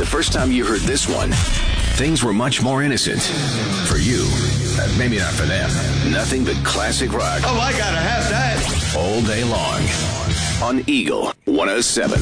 first time you heard this one, things were much more innocent. For you, maybe not for them. Nothing but classic rock. Oh, I gotta have that. All day long on Eagle 107.